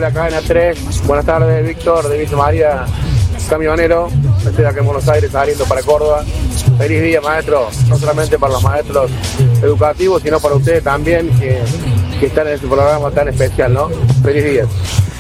la cadena 3. Buenas tardes, Víctor, de Villa María, camionero. Estoy acá en Buenos Aires saliendo para Córdoba. Feliz día, maestro, no solamente para los maestros educativos, sino para ustedes también, que están en este programa tan especial, ¿no? Feliz día.